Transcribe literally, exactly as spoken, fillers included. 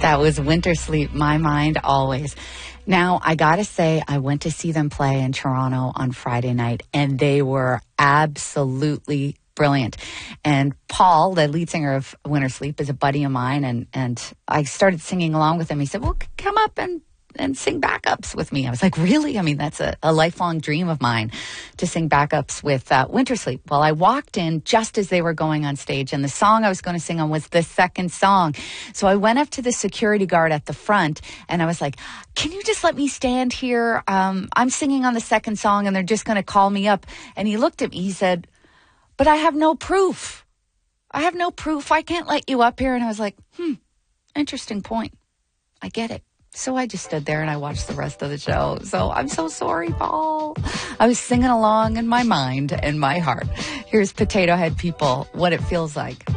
That was Winter Sleep, My Mind Always. Now, I gotta say, I went to see them play in Toronto on Friday night, and they were absolutely brilliant. And Paul, the lead singer of Winter Sleep, is a buddy of mine, and, and I started singing along with him. He said, well, come up and and sing backups with me. I was like, really? I mean, that's a, a lifelong dream of mine, to sing backups with uh, Winter Sleep. Well, I walked in just as they were going on stage, and the song I was going to sing on was the second song. So I went up to the security guard at the front, and I was like, can you just let me stand here? Um, I'm singing on the second song, and they're just going to call me up. And he looked at me, he said, but I have no proof. I have no proof. I can't let you up here. And I was like, hmm, interesting point. I get it. So I just stood there and I watched the rest of the show. So I'm so sorry, Paul. I was singing along in my mind and my heart. Here's Potato Head People, What It Feels Like.